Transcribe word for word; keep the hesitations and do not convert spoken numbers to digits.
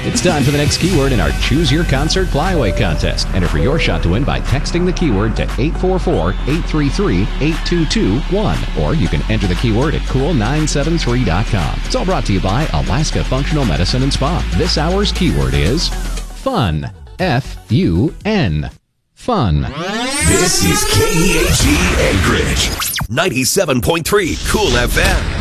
It's time for the next keyword in our Choose Your Concert Flyaway contest. Enter for your shot to win by texting the keyword to eight four four, eight three three, eight two two one. Or you can enter the keyword at cool nine seven three dot com. It's all brought to you by Alaska Functional Medicine and Spa. This hour's keyword is fun. F U N. Fun. This is K E A G Anchorage, ninety-seven point three Cool F M.